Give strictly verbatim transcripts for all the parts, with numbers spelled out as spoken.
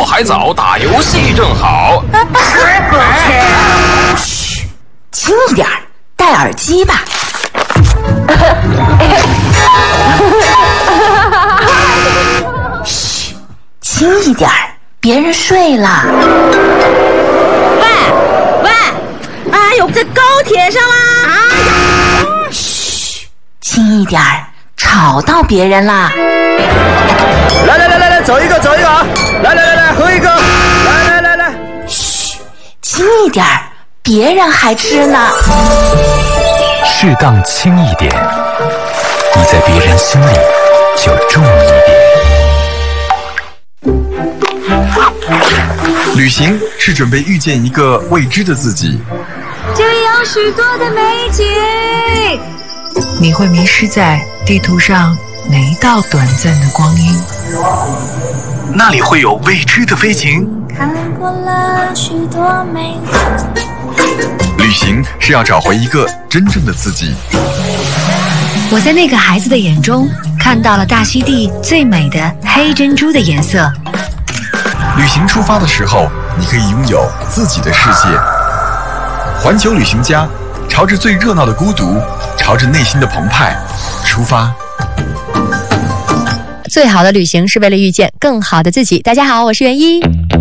过海藻打游戏正好。 嘘，轻一点，戴耳机吧。嘘，轻一点，别人睡了。 喂喂，哎呦，在高铁上啦！ 啊！嘘，轻一点，吵到别人啦。 来来来来来，走一个走一个啊！来来来来，喝一个！来来来来， 嘘，轻一点，别人还吃呢。 适当轻一点，你在别人心里就重一点。旅行是准备遇见一个未知的自己， 这里有许多的美景， 你会迷失在地图上每一道短暂的光阴， 那里会有未知的飞行。 看过了许多美景， 旅行是要找回一个真正的自己。 我在那个孩子的眼中看到了大溪地最美的黑珍珠的颜色。 旅行出发的时候，你可以拥有自己的世界。环球旅行家，朝着最热闹的孤独，朝着内心的澎湃出发。 最好的旅行是为了遇见更好的自己。大家好，我是袁一。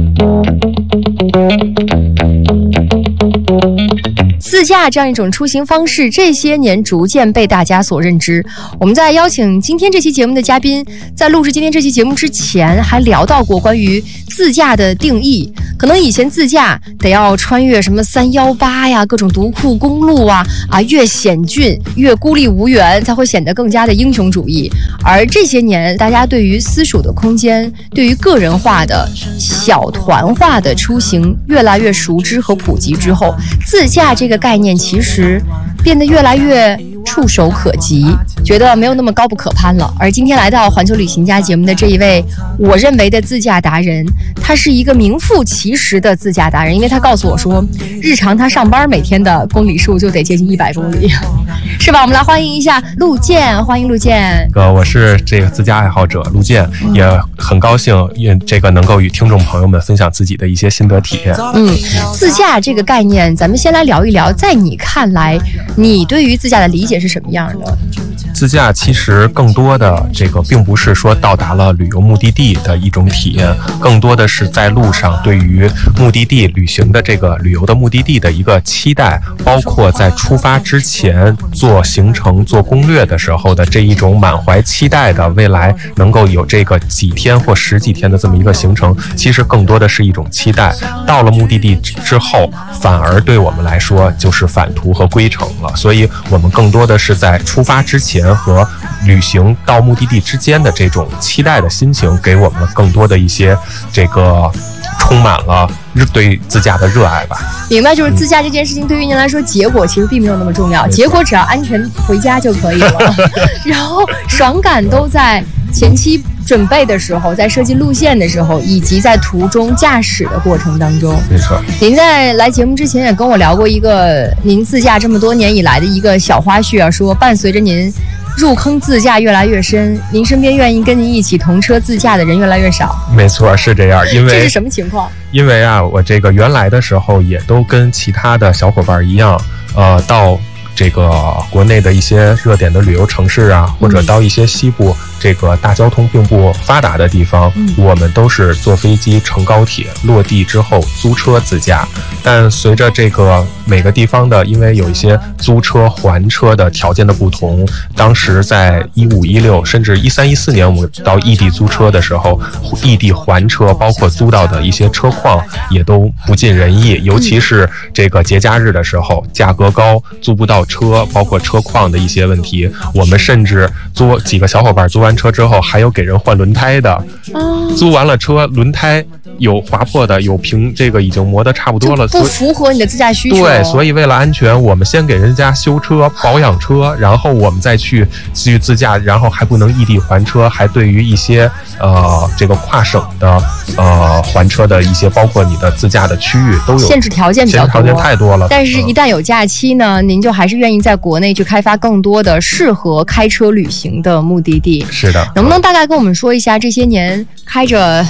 自驾这样一种出行方式，这些年逐渐被大家所认知。我们在邀请今天这期节目的嘉宾，在录制今天这期节目之前，还聊到过关于自驾的定义。可能以前自驾得要穿越什么三一八呀，各种独库公路啊，啊，越险峻越孤立无援，才会显得更加的英雄主义。而这些年，大家对于私属的空间，对于个人化的小团化的出行越来越熟知和普及之后，自驾这个概念其实变得越来越触手可及，觉得没有那么高不可攀了。而今天来到环球旅行家节目的这一位我认为的自驾达人，他是一个名副其实的自驾达人，因为他告诉我说，日常他上班每天的公里数就得接近一百公里，是吧？我们来欢迎一下陆健，欢迎陆健。 呃，我是这个自驾爱好者陆健，嗯、也很高兴也这个能够与听众朋友们分享自己的一些心得体验。 嗯，自驾这个概念，咱们先来聊一聊，在你看来，你对于自驾的理解是什么样的？ 自驾其实更多的这个并不是说到达了旅游目的地的一种体验，更多的是在路上对于目的地旅行的这个旅游的目的地的一个期待，包括在出发之前做行程做攻略的时候的这一种满怀期待的未来能够有这个几天或十几天的这么一个行程，其实更多的是一种期待。到了目的地之后，反而对我们来说就是返途和归程了，所以我们更多的是在出发之前和旅行到目的地之间的这种期待的心情，给我们了更多的一些这个充满了对自驾的热爱吧。 明白，就是自驾这件事情对于您来说，结果其实并没有那么重要，结果只要安全回家就可以了。然后爽感都在前期准备的时候，在设计路线的时候，以及在途中驾驶的过程当中。 没错。 您在来节目之前也跟我聊过一个您自驾这么多年以来的一个小花絮啊，说伴随着您入坑自驾越来越深，您身边愿意跟您一起同车自驾的人越来越少。 没错，是这样。因为这是什么情况？ 因为啊，我这个原来的时候也都跟其他的小伙伴一样，呃，到这个国内的一些热点的旅游城市啊，或者到一些西部这个大交通并不发达的地方，嗯、我们都是坐飞机乘高铁，落地之后租车自驾。但随着这个每个地方的，因为有一些租车还车的条件的不同，当时在一五一六甚至一三一四年，我们到异地租车的时候，异地还车包括租到的一些车况也都不尽人意，尤其是这个节假日的时候，价格高，租不到车，包括车况的一些问题，我们甚至租几个小伙伴租完车之后还有给人换轮胎的，租完了车轮胎有划破的，有平这个已经磨得差不多了， 不符合你的自驾需求。 对，所以为了安全，我们先给人家修车保养车，然后我们再去去自驾，然后还不能异地还车，还对于一些呃这个跨省的呃还车的一些，包括你的自驾的区域都有限制条件比较多， 限制条件太多了。 但是一旦有假期呢，嗯、您就还是愿意在国内去开发更多的适合开车旅行的目的地。 是的， 能不能大概跟我们说一下这些年开着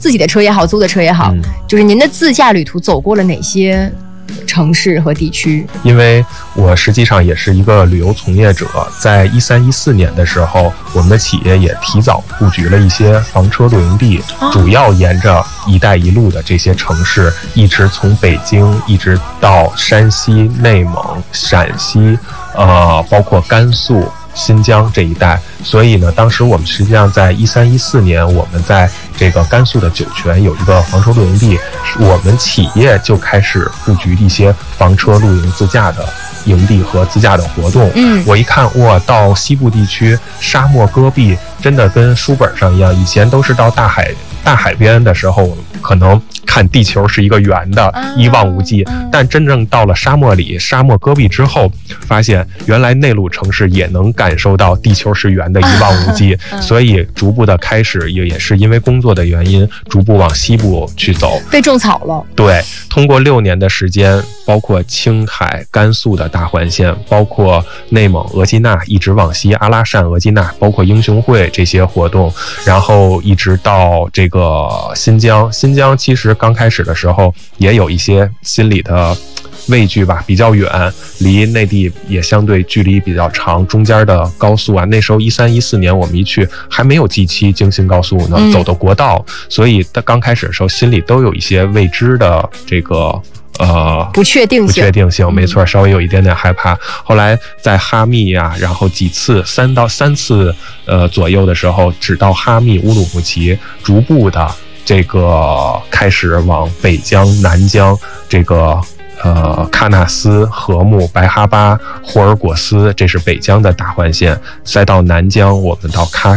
自己的车也好，租的车也好， 嗯、 就是您的自驾旅途走过了哪些城市和地区？ 因为我实际上也是一个旅游从业者，在一三一四年的时候，我们的企业也提早布局了一些房车露营地， 哦、 主要沿着“一带一路”的这些城市，一直从北京一直到山西、内蒙、陕西，呃，包括甘肃、新疆这一带。所以呢，当时我们实际上在一三一四年，我们在这个甘肃的酒泉有一个房车露营地，我们企业就开始布局一些房车露营自驾的营地和自驾的活动。 嗯， 我一看，哇，到西部地区沙漠戈壁，真的跟书本上一样。以前都是到大海大海边的时候，可能看地球是一个圆的，啊、一望无际。嗯、但真正到了沙漠里、沙漠戈壁之后，发现原来内陆城市也能感受到地球是圆的，一望无际。啊、所以逐步的开始，也也是因为工作的原因，逐步往西部去走， 被种草了。 对，通过六年的时间，包括青海、甘肃的大环线，包括内蒙额济纳，一直往西阿拉善、额济纳，包括英雄会这些活动，然后一直到这个新疆。新疆其实刚开始的时候也有一些心理的畏惧吧，比较远，离内地也相对距离比较长，中间的高速啊，那时候一三一四年我们一去还没有 G 七京新高速呢， 嗯、 走的国道，所以刚开始的时候心里都有一些未知的这个呃不确定性， 不确定性，没错，稍微有一点点害怕。后来在哈密呀、啊，然后几次三到三次呃左右的时候，只到哈密、乌鲁木齐，逐步的这个开始往北疆、南疆这个。呃，喀纳斯、禾木、白哈巴、霍尔果斯，这是北疆的大环线。再到南疆，我们到喀